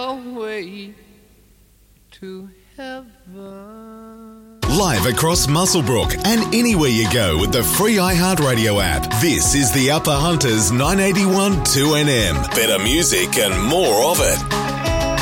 your way to heaven. Live across Muswellbrook and anywhere you go with the free iHeartRadio app. This is the Upper Hunters 981 2NM. Better music and more of it.